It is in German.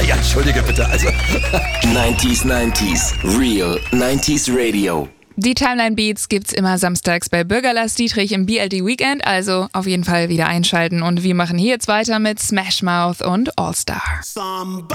Ja, entschuldige bitte, also... 90s, Real 90s Radio. Die Timeline Beats gibt's immer samstags bei Bürger Lars Dietrich im BLD Weekend, also auf jeden Fall wieder einschalten. Und wir machen hier jetzt weiter mit Smash Mouth und All Star.